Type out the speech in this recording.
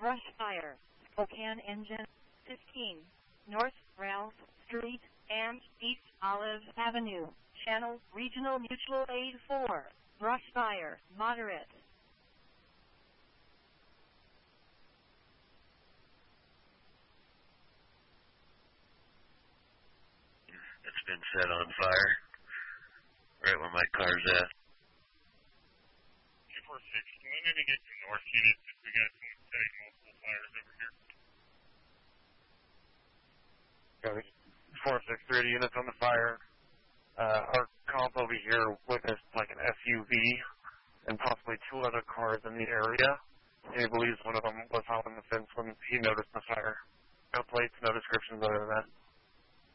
Brush fire. Spokane engine. 15. North Ralph Street and East Olive Avenue. Channel Regional Mutual Aid 4. Brush fire. Moderate. It's been set on fire. Right where my car's at. 246, we need to get you north heated since we got some multiple fires over here. Yeah, 463 units on the fire. Our comp over here witnessed like an SUV and possibly 2 other cars in the area. He believes one of them was hopping the fence when he noticed the fire. No plates, no descriptions other than that.